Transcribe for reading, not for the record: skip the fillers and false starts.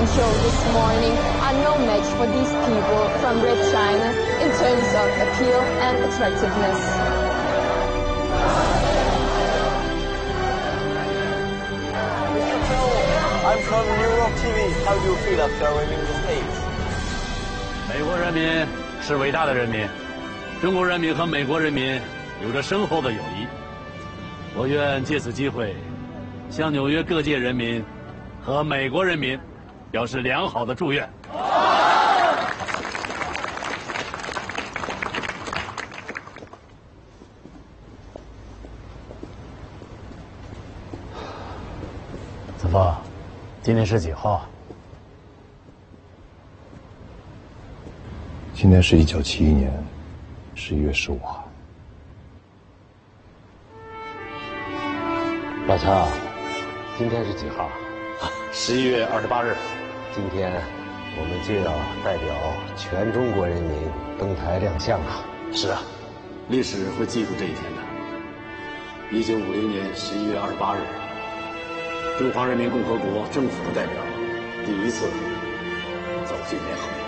show this morning are no match for these people from Red China in terms of appeal and attractiveness. I'm from New York TV. How do you feel after winning the States? 美国人民是伟大的人民，中国人民和美国人民有着深厚的友谊。我愿借此机会，向纽约各界人民和美国人民表示良好的祝愿。子枫，今天是几号？ 今天是1971年11月15号。 老乔，今天是几号 ？11月28日。 今天我们就要代表全中国人民登台亮相啊！ 是啊，历史会记住这一天的。1950年11月28日，中华人民共和国政府的代表第一次走进联合国。